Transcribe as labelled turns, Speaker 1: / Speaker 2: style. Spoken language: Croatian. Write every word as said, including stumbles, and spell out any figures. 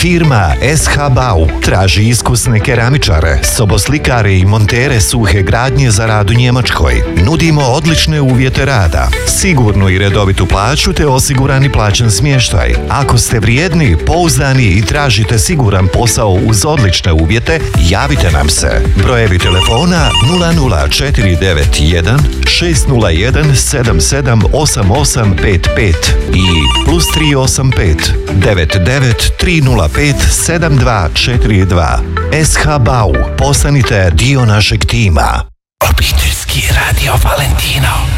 Speaker 1: Firma S H Bau traži iskusne keramičare, soboslikare i montere suhe gradnje za rad u Njemačkoj. Nudimo odlične uvjete rada, sigurnu i redovitu plaću te osigurani plaćen smještaj. Ako ste vrijedni, pouzdani i tražite siguran posao uz odlične uvjete, javite nam se. Brojevi telefona nula nula četiri devet jedan šest nula jedan sedam sedam osam osam pet pet i plus tri osam pet devet devet tri nula pet sedam dva četiri dva. S H Bau, postanite dio našeg tima.
Speaker 2: Obiteljski radio Valentino.